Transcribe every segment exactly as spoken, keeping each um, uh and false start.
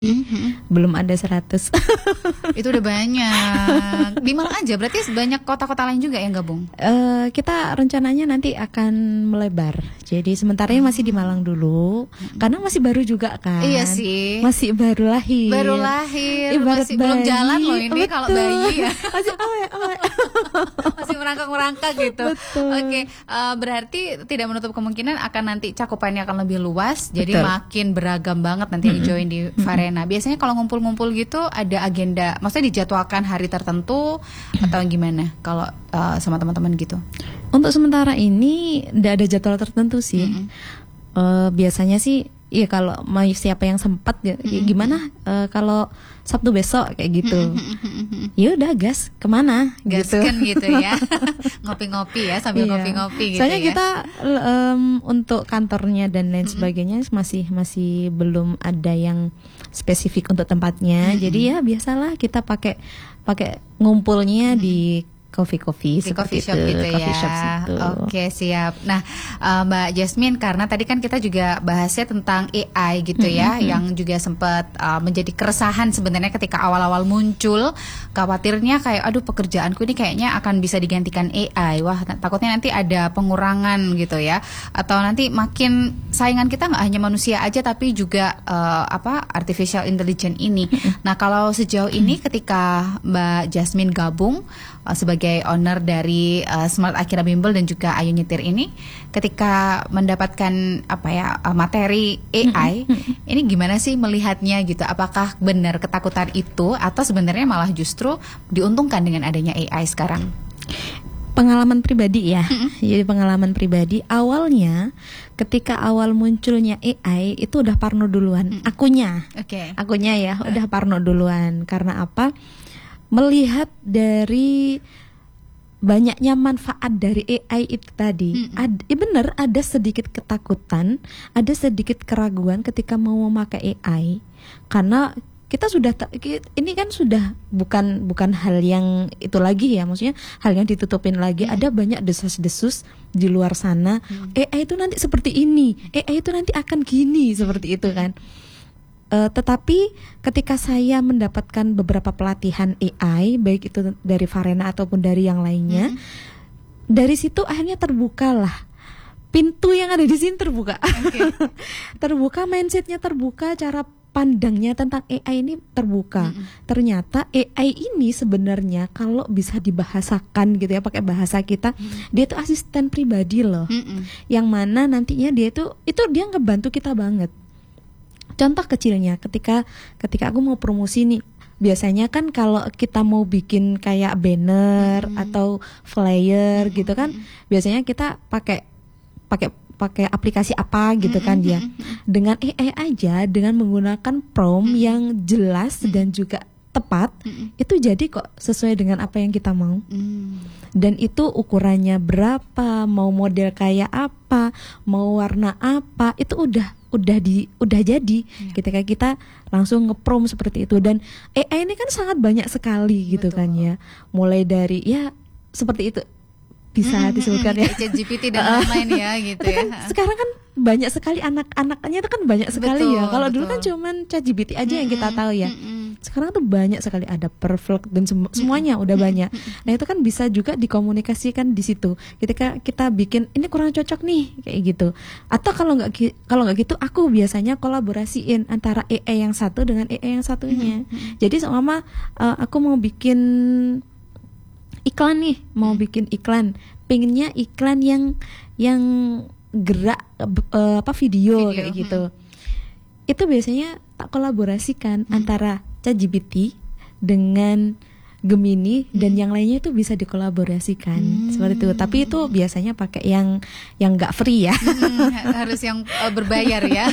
Mm-hmm. Belum ada seratus. Itu udah banyak. Di Malang aja berarti banyak kota-kota lain juga yang gabung? Uh, kita rencananya nanti akan melebar. Jadi sementara ini masih di Malang dulu, mm-hmm. karena masih baru juga kan. Iya sih. Masih baru lahir. Baru lahir. Ibarat masih bayi. Belum jalan loh ini. Betul. Kalau bayi ya. Masih awet, awet. Masih merangkak-merangkak gitu. Betul. Oke, okay. uh, berarti tidak menutup kemungkinan akan nanti cakupannya akan lebih luas. Jadi Betul. makin beragam banget nanti yang join di Varena. Nah, biasanya kalau ngumpul-ngumpul gitu ada agenda, maksudnya dijadwalkan hari tertentu atau gimana kalau uh, sama teman-teman gitu? Untuk sementara ini tidak ada jadwal tertentu sih. Mm-hmm. uh, biasanya sih, ya kalau mau siapa yang sempat, ya, mm-hmm. gimana uh, kalau Sabtu besok kayak gitu. Mm-hmm. Ya udah gas kemana? Gaskan gitu, gitu ya, ngopi-ngopi ya sambil iya. ngopi-ngopi gitu. Soalnya ya. kita um, untuk kantornya dan lain mm-hmm. sebagainya masih masih belum ada yang spesifik untuk tempatnya. Mm-hmm. Jadi ya biasalah kita pakai pakai ngumpulnya mm-hmm. di coffee-coffee di seperti coffee shop itu, gitu coffee ya. shop situ. Oke, siap. Nah, uh, Mbak Jasmine, karena tadi kan kita juga bahasnya tentang A I gitu ya, mm-hmm. yang juga sempat uh, menjadi keresahan sebenarnya ketika awal-awal muncul, khawatirnya kayak aduh pekerjaanku ini kayaknya akan bisa digantikan A I. Wah, takutnya nanti ada pengurangan gitu ya. Atau nanti makin saingan kita nggak hanya manusia aja tapi juga uh, apa artificial intelligence ini. Mm-hmm. Nah, kalau sejauh ini ketika Mbak Jasmine gabung uh, sebagai owner dari uh, Smart Akira Bimbel dan juga Ayu Nyetir ini, ketika mendapatkan apa ya uh, materi A I, mm-hmm. ini gimana sih melihatnya gitu? Apakah benar ketakutan itu atau sebenarnya malah justru diuntungkan dengan adanya A I sekarang? Pengalaman pribadi ya, mm-hmm. jadi pengalaman pribadi awalnya ketika awal munculnya A I itu udah parno duluan, mm-hmm. akunya, okay. akunya ya uh. udah parno duluan karena apa? Melihat dari banyaknya manfaat dari A I itu tadi, mm-hmm. ad, ya benar ada sedikit ketakutan, ada sedikit keraguan ketika mau memakai A I, karena kita sudah ini kan sudah bukan bukan hal yang itu lagi ya, maksudnya hal yang ditutupin lagi, mm-hmm. ada banyak desas-desus di luar sana, mm-hmm. A I itu nanti seperti ini, A I itu nanti akan gini, seperti itu kan. Uh, tetapi ketika saya mendapatkan beberapa pelatihan A I, baik itu dari Varena ataupun dari yang lainnya, mm-hmm. dari situ akhirnya terbukalah pintu yang ada di sini terbuka, okay. terbuka mindsetnya terbuka, cara pandangnya tentang A I ini terbuka. Mm-hmm. Ternyata A I ini sebenarnya kalau bisa dibahasakan gitu ya, pakai bahasa kita, mm-hmm. dia itu asisten pribadi loh, mm-hmm. yang mana nantinya dia itu itu dia ngebantu kita banget. Contoh kecilnya ketika ketika aku mau promosi nih, biasanya kan kalau kita mau bikin kayak banner mm-hmm. atau flyer mm-hmm. gitu kan, biasanya kita pakai pakai pakai aplikasi apa gitu mm-hmm. kan dia. Dengan A I aja, dengan menggunakan prompt mm-hmm. yang jelas mm-hmm. dan juga tepat, mm-hmm. itu jadi kok sesuai dengan apa yang kita mau. Mm. Dan itu ukurannya berapa, mau model kayak apa, mau warna apa, itu udah udah di udah jadi yeah. ketika kita langsung nge-prompt seperti itu. Dan A I ini kan sangat banyak sekali gitu. Betul. Kan ya. Mulai dari ya seperti itu bisa mm-hmm. disebutkan ya ChatGPT dan lain-lain ya gitu ya. Kan sekarang kan banyak sekali anak-anaknya itu kan banyak sekali. Betul, ya. Kalau dulu kan cuman ChatGPT aja mm-hmm. yang kita tahu ya. Mm-hmm. Sekarang tuh banyak sekali, ada Perfect dan sem- semuanya mm-hmm. udah banyak. Nah, itu kan bisa juga dikomunikasikan di situ. Ketika kita bikin ini kurang cocok nih kayak gitu. Atau kalau nggak kalau nggak gitu aku biasanya kolaborasiin antara A I yang satu dengan A I yang satunya. Mm-hmm. Jadi sama uh, aku mau bikin iklan nih, mau hmm. bikin iklan, pengennya iklan yang yang gerak uh, apa video, video kayak gitu. Hmm. Itu biasanya tak kolaborasikan hmm. antara ChatGPT dengan Gemini hmm. dan yang lainnya itu bisa dikolaborasikan hmm. seperti itu. Tapi itu biasanya pakai yang yang nggak free ya. Hmm, harus yang uh, berbayar ya.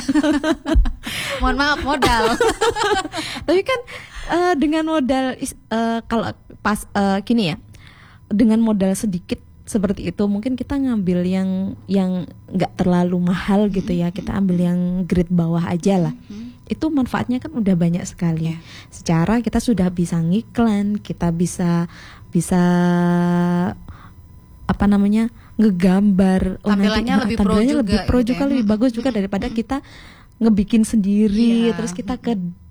Mohon maaf modal. Tapi kan uh, dengan modal uh, kalau pas uh, gini ya. Dengan modal sedikit seperti itu mungkin kita ngambil yang yang nggak terlalu mahal gitu ya, kita ambil yang grade bawah aja lah. Mm-hmm. Itu manfaatnya kan udah banyak sekali. Yeah. Secara kita sudah bisa ngiklan, kita bisa bisa apa namanya ngegambar, tampilannya oh, nanti, lebih tampilannya pro lebih juga, pro gitu juga ya. lebih bagus juga daripada kita ngebikin sendiri, yeah. terus kita ke